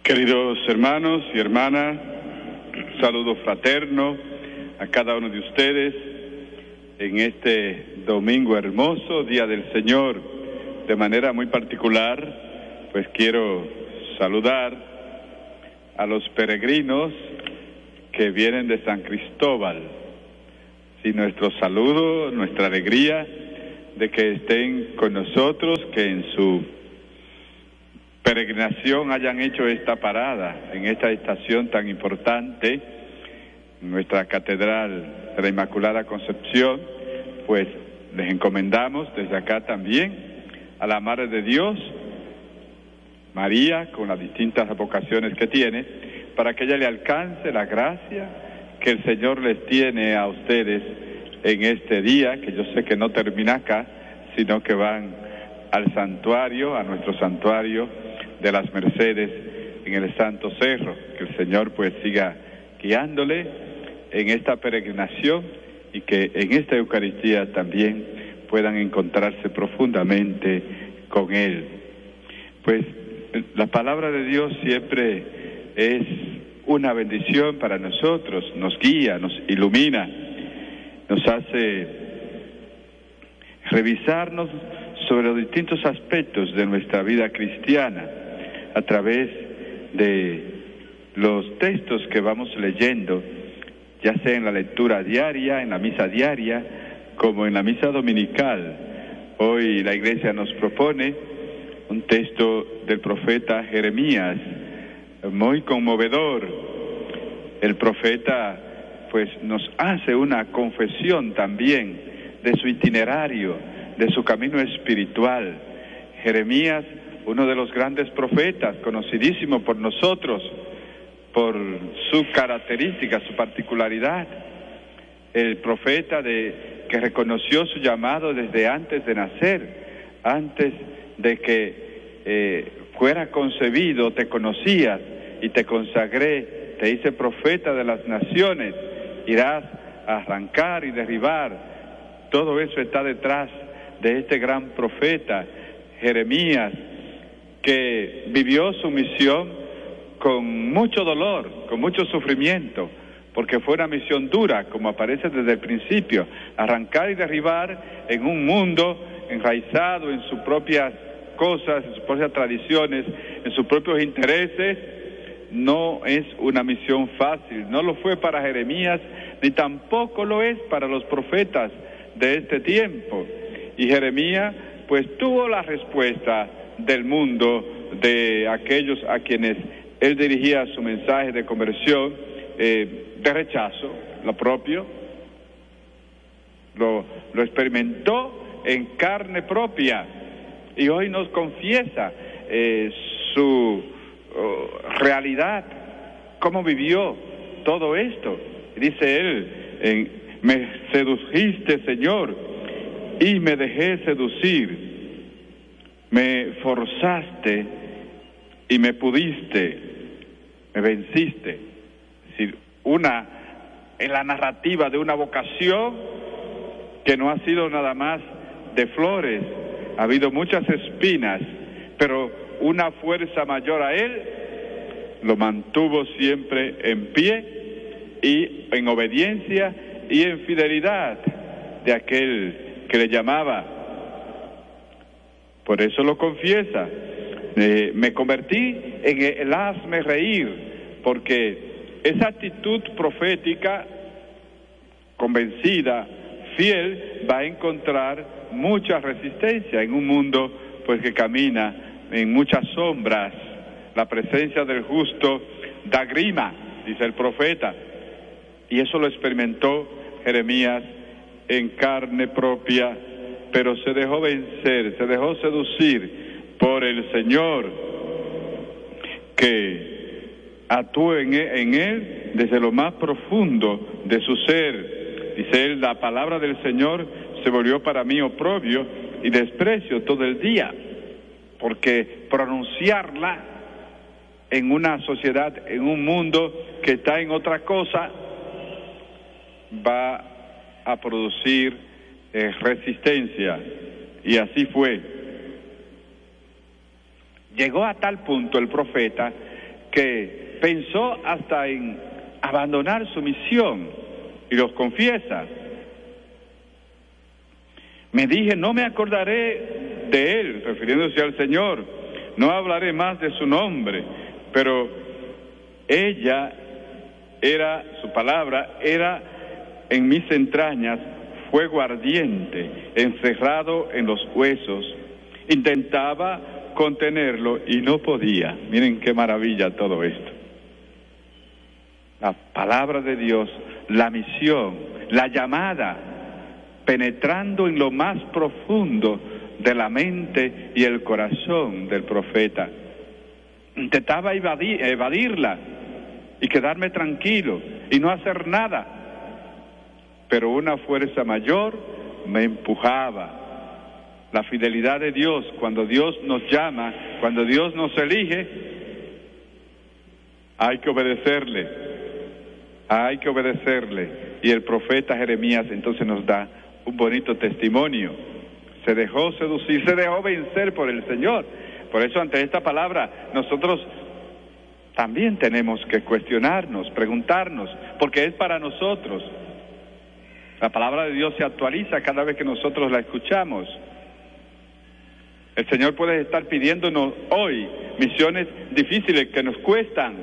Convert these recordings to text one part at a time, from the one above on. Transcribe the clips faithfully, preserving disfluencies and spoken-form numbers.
Queridos hermanos y hermanas, saludo fraterno a cada uno de ustedes en este domingo hermoso, Día del Señor. De manera muy particular, pues quiero saludar a los peregrinos que vienen de San Cristóbal. Sí, nuestro saludo, nuestra alegría de que estén con nosotros, que en su peregrinación hayan hecho esta parada en esta estación tan importante, nuestra Catedral de la Inmaculada Concepción. Pues les encomendamos desde acá también a la Madre de Dios, María, con las distintas vocaciones que tiene, para que ella le alcance la gracia que el Señor les tiene a ustedes en este día, que yo sé que no termina acá, sino que van al santuario, a nuestro santuario de las Mercedes en el Santo Cerro. Que el Señor pues siga guiándole en esta peregrinación y que en esta Eucaristía también puedan encontrarse profundamente con Él. Pues la palabra de Dios siempre es una bendición para nosotros, nos guía, nos ilumina, nos hace revisarnos sobre los distintos aspectos de nuestra vida cristiana a través de los textos que vamos leyendo, ya sea en la lectura diaria, en la misa diaria, como en la misa dominical. Hoy la Iglesia nos propone un texto del profeta Jeremías, muy conmovedor. El profeta pues nos hace una confesión también de su itinerario, de su camino espiritual. Jeremías, uno de los grandes profetas, conocidísimo por nosotros, por su característica, su particularidad. El profeta de, que reconoció su llamado desde antes de nacer, antes de que eh, fuera concebido, te conocía y te consagré, te hice profeta de las naciones, irás a arrancar y derribar. Todo eso está detrás de este gran profeta, Jeremías, que vivió su misión con mucho dolor, con mucho sufrimiento, porque fue una misión dura, como aparece desde el principio, arrancar y derribar en un mundo enraizado en sus propias cosas, en sus propias tradiciones, en sus propios intereses. No es una misión fácil, no lo fue para Jeremías, ni tampoco lo es para los profetas de este tiempo. Y Jeremías pues tuvo la respuesta del mundo, de aquellos a quienes él dirigía su mensaje de conversión, eh, de rechazo, lo propio, lo, lo experimentó en carne propia, y hoy nos confiesa eh, su oh, realidad, cómo vivió todo esto. Dice él, en, me sedujiste, Señor, y me dejé seducir, me forzaste y me pudiste, me venciste. Es decir, una, en la narrativa de una vocación que no ha sido nada más de flores, ha habido muchas espinas, pero una fuerza mayor a él lo mantuvo siempre en pie y en obediencia y en fidelidad de aquel que le llamaba. Por eso lo confiesa, eh, me convertí en el hazme reír, porque esa actitud profética, convencida, fiel, va a encontrar mucha resistencia en un mundo pues que camina en muchas sombras. La presencia del justo da grima, dice el profeta, y eso lo experimentó Jeremías en carne propia, pero se dejó vencer, se dejó seducir por el Señor, que actuó en él, en él desde lo más profundo de su ser. Dice él, la palabra del Señor se volvió para mí oprobio y desprecio todo el día, porque pronunciarla en una sociedad, en un mundo que está en otra cosa, va a producir eh, resistencia, y así fue. Llegó a tal punto el profeta que pensó hasta en abandonar su misión, y los confiesa. Me dije, no me acordaré de él, refiriéndose al Señor, no hablaré más de su nombre, pero ella era, su palabra era en mis entrañas fuego ardiente, encerrado en los huesos. Intentaba contenerlo y no podía. Miren qué maravilla todo esto. La palabra de Dios, la misión, la llamada, penetrando en lo más profundo de la mente y el corazón del profeta. Intentaba evadir, evadirla y quedarme tranquilo y no hacer nada, pero una fuerza mayor me empujaba. La fidelidad de Dios, cuando Dios nos llama, cuando Dios nos elige, hay que obedecerle, hay que obedecerle. Y el profeta Jeremías entonces nos da un bonito testimonio. Se dejó seducir, se dejó vencer por el Señor. Por eso ante esta palabra nosotros también tenemos que cuestionarnos, preguntarnos, porque es para nosotros. La palabra de Dios se actualiza cada vez que nosotros la escuchamos. El Señor puede estar pidiéndonos hoy misiones difíciles que nos cuestan,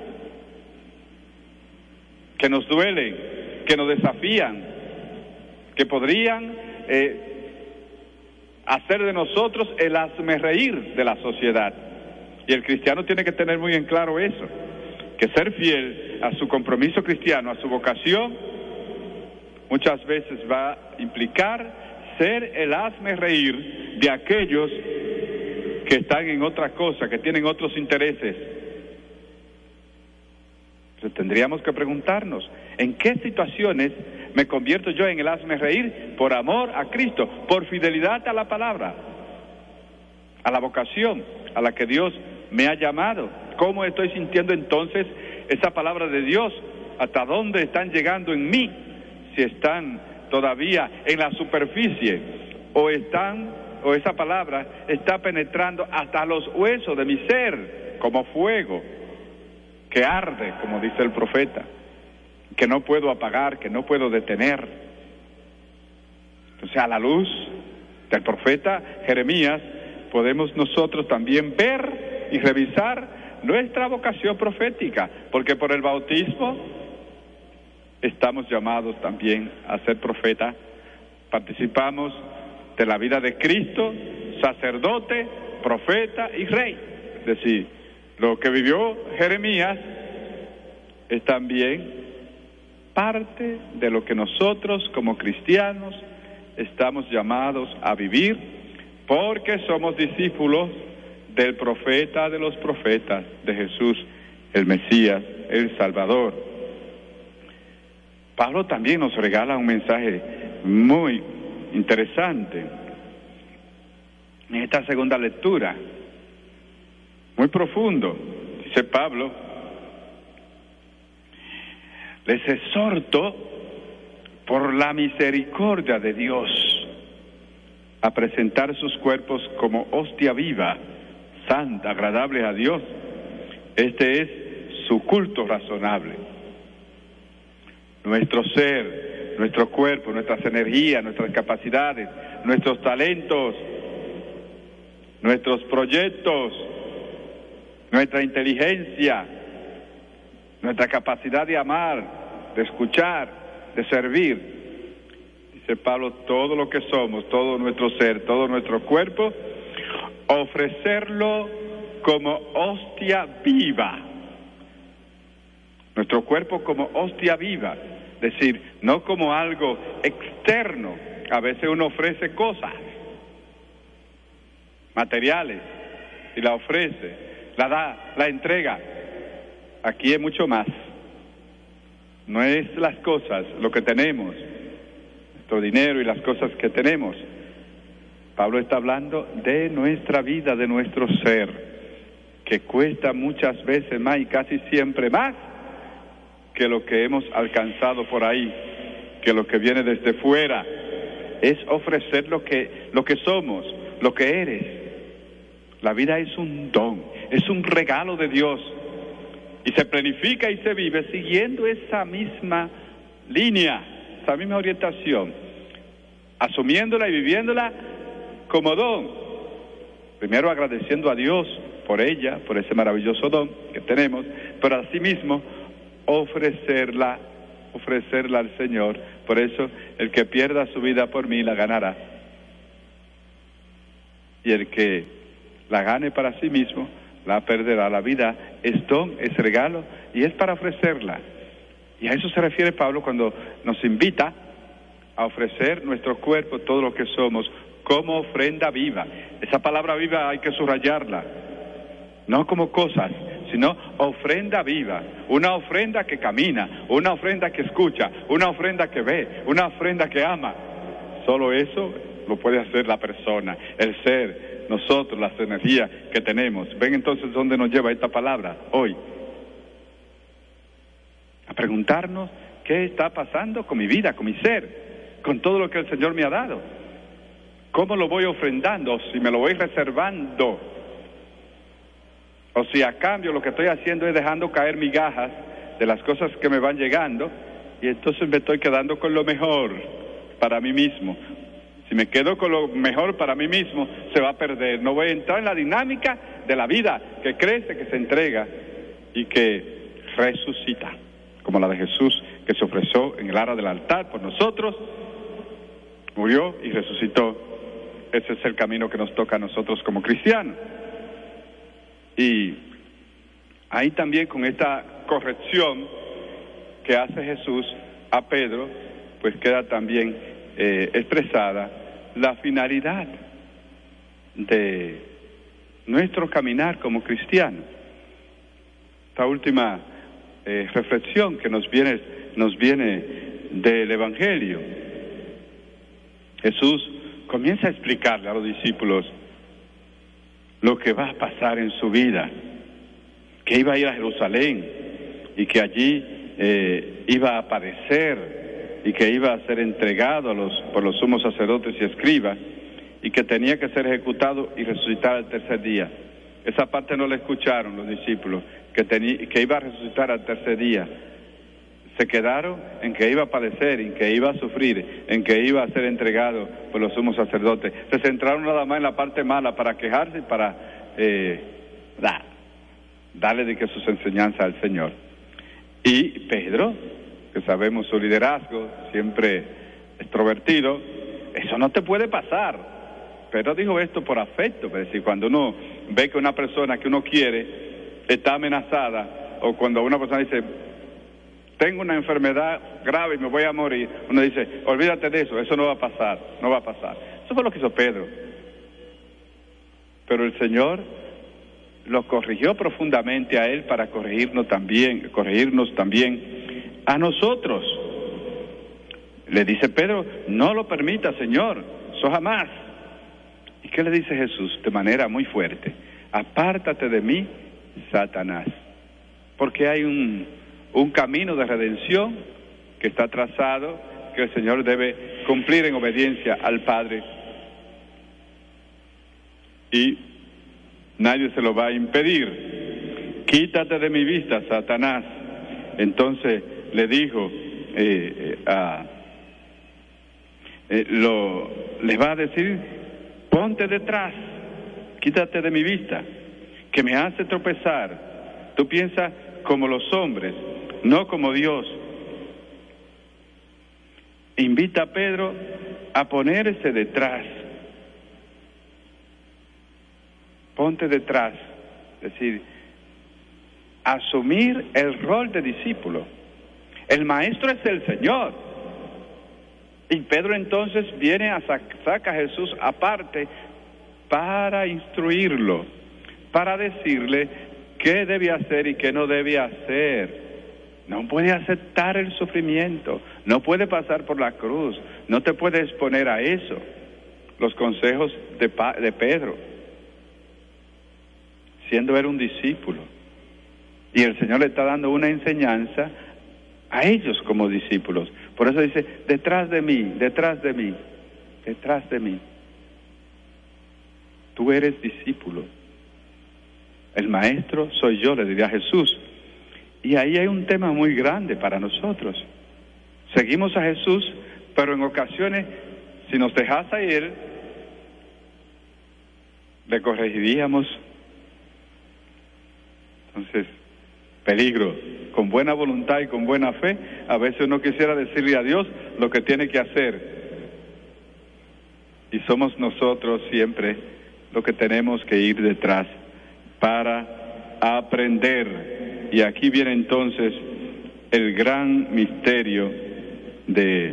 que nos duelen, que nos desafían, que podrían eh, hacer de nosotros el hazmerreír de la sociedad. Y el cristiano tiene que tener muy en claro eso, que ser fiel a su compromiso cristiano, a su vocación, muchas veces va a implicar ser el hazmerreír de aquellos que están en otra cosa, que tienen otros intereses. Entonces tendríamos que preguntarnos, ¿en qué situaciones me convierto yo en el hazmerreír por amor a Cristo, por fidelidad a la palabra, a la vocación a la que Dios me ha llamado? ¿Cómo estoy sintiendo entonces esa palabra de Dios? ¿Hasta dónde están llegando en mí? Si están todavía en la superficie o están o esa palabra está penetrando hasta los huesos de mi ser como fuego que arde, como dice el profeta, que no puedo apagar, que no puedo detener. Entonces, a la luz del profeta Jeremías podemos nosotros también ver y revisar nuestra vocación profética, porque por el bautismo estamos llamados también a ser profeta. Participamos de la vida de Cristo, sacerdote, profeta y rey. Es decir, lo que vivió Jeremías es también parte de lo que nosotros como cristianos estamos llamados a vivir, porque somos discípulos del profeta de los profetas, de Jesús, el Mesías, el Salvador. Pablo también nos regala un mensaje muy interesante en esta segunda lectura, muy profundo. Dice Pablo: les exhorto por la misericordia de Dios a presentar sus cuerpos como hostia viva, santa, agradable a Dios. Este es su culto razonable. Nuestro ser, nuestro cuerpo, nuestras energías, nuestras capacidades, nuestros talentos, nuestros proyectos, nuestra inteligencia, nuestra capacidad de amar, de escuchar, de servir. Dice Pablo, todo lo que somos, todo nuestro ser, todo nuestro cuerpo, ofrecerlo como hostia viva. Nuestro cuerpo como hostia viva, es decir, no como algo externo. A veces uno ofrece cosas materiales y la ofrece, la da, la entrega. Aquí es mucho más. No es las cosas, lo que tenemos, nuestro dinero y las cosas que tenemos. Pablo está hablando de nuestra vida, de nuestro ser, que cuesta muchas veces más y casi siempre más que lo que hemos alcanzado por ahí, que lo que viene desde fuera. Es ofrecer lo que, lo que somos, lo que eres. La vida es un don, es un regalo de Dios. Y se planifica y se vive siguiendo esa misma línea, esa misma orientación, asumiéndola y viviéndola como don. Primero agradeciendo a Dios por ella, por ese maravilloso don que tenemos, pero asimismo ofrecerla, ofrecerla al Señor. Por eso, el que pierda su vida por mí la ganará. Y el que la gane para sí mismo la perderá. La vida es don, es regalo y es para ofrecerla. Y a eso se refiere Pablo cuando nos invita a ofrecer nuestro cuerpo, todo lo que somos, como ofrenda viva. Esa palabra viva hay que subrayarla, no como cosas, sino ofrenda viva, una ofrenda que camina, una ofrenda que escucha, una ofrenda que ve, una ofrenda que ama. Solo eso lo puede hacer la persona, el ser, nosotros, las energías que tenemos. ¿Ven entonces dónde nos lleva esta palabra hoy? A preguntarnos qué está pasando con mi vida, con mi ser, con todo lo que el Señor me ha dado. ¿Cómo lo voy ofrendando? Si me lo voy reservando, o si a cambio lo que estoy haciendo es dejando caer migajas de las cosas que me van llegando, y entonces me estoy quedando con lo mejor para mí mismo. Si me quedo con lo mejor para mí mismo, se va a perder. No voy a entrar en la dinámica de la vida que crece, que se entrega y que resucita, como la de Jesús, que se ofreció en el ara del altar por nosotros, murió y resucitó. Ese es el camino que nos toca a nosotros como cristianos. Y ahí también, con esta corrección que hace Jesús a Pedro, pues queda también eh, expresada la finalidad de nuestro caminar como cristianos. Esta última eh, reflexión que nos viene, nos viene del Evangelio. Jesús comienza a explicarle a los discípulos lo que va a pasar en su vida, que iba a ir a Jerusalén y que allí eh, iba a padecer y que iba a ser entregado a los, por los sumos sacerdotes y escribas, y que tenía que ser ejecutado y resucitar al tercer día. Esa parte no la escucharon los discípulos, que, tenía, que iba a resucitar al tercer día. Se quedaron en que iba a padecer, en que iba a sufrir, en que iba a ser entregado por los sumos sacerdotes. Se centraron nada más en la parte mala para quejarse y para eh, da, darle de que sus enseñanzas al Señor. Y Pedro, que sabemos su liderazgo, siempre extrovertido, eso no te puede pasar. Pedro dijo esto por afecto, es decir, cuando uno ve que una persona que uno quiere está amenazada, o cuando una persona dice, tengo una enfermedad grave y me voy a morir, uno dice, olvídate de eso, eso no va a pasar, no va a pasar. Eso fue lo que hizo Pedro. Pero el Señor lo corrigió profundamente a él para corregirnos también, corregirnos también a nosotros. Le dice Pedro, no lo permita, Señor, eso jamás. ¿Y qué le dice Jesús? De manera muy fuerte, apártate de mí, Satanás, porque hay un, un camino de redención que está trazado, que el Señor debe cumplir en obediencia al Padre, y nadie se lo va a impedir. Quítate de mi vista, Satanás. Entonces le dijo, eh, eh, a, eh, lo, les va a decir, ponte detrás, quítate de mi vista, que me hace tropezar. Tú piensas como los hombres, no como Dios. Invita a Pedro a ponerse detrás. Ponte detrás, es decir, asumir el rol de discípulo. El maestro es el Señor. Y Pedro entonces viene a sac- saca a Jesús aparte para instruirlo, para decirle qué debe hacer y qué no debe hacer. No puede aceptar el sufrimiento, no puede pasar por la cruz, no te puede exponer a eso. Los consejos de, pa- de Pedro, siendo él un discípulo, y el Señor le está dando una enseñanza a ellos como discípulos. Por eso dice, detrás de mí, detrás de mí, detrás de mí. Tú eres discípulo. El maestro soy yo, le diría Jesús. Y ahí hay un tema muy grande para nosotros. Seguimos a Jesús, pero en ocasiones, si nos dejase ir, le corregiríamos. Entonces, peligro. Con buena voluntad y con buena fe, a veces uno quisiera decirle a Dios lo que tiene que hacer. Y somos nosotros siempre los que tenemos que ir detrás para aprender. Y aquí viene entonces el gran misterio de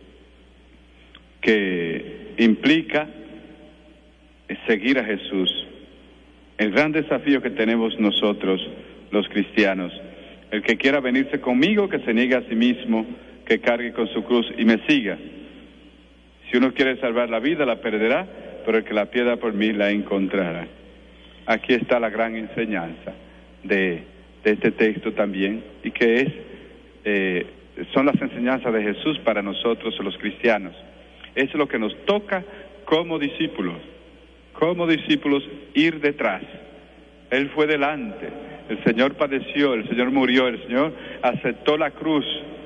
que implica seguir a Jesús. El gran desafío que tenemos nosotros, los cristianos. El que quiera venirse conmigo, que se niegue a sí mismo, que cargue con su cruz y me siga. Si uno quiere salvar la vida, la perderá, pero el que la pierda por mí la encontrará. Aquí está la gran enseñanza de, de este texto también, y que es, eh, son las enseñanzas de Jesús para nosotros los cristianos. Es lo que nos toca como discípulos, como discípulos ir detrás. Él fue delante, el Señor padeció, el Señor murió, el Señor aceptó la cruz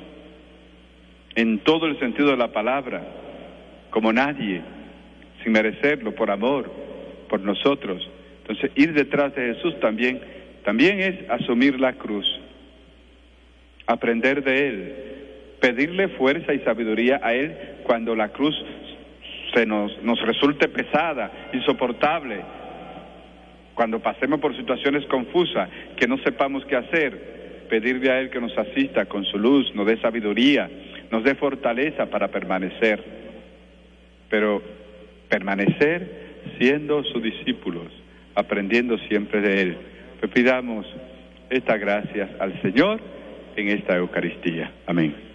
en todo el sentido de la palabra, como nadie, sin merecerlo, por amor, por nosotros. Entonces, ir detrás de Jesús también, también es asumir la cruz, aprender de Él, pedirle fuerza y sabiduría a Él cuando la cruz se nos, nos resulte pesada, insoportable, cuando pasemos por situaciones confusas, que no sepamos qué hacer, pedirle a Él que nos asista con su luz, nos dé sabiduría, nos dé fortaleza para permanecer, pero permanecer siendo sus discípulos, aprendiendo siempre de Él. Pues pidamos estas gracias al Señor en esta Eucaristía. Amén.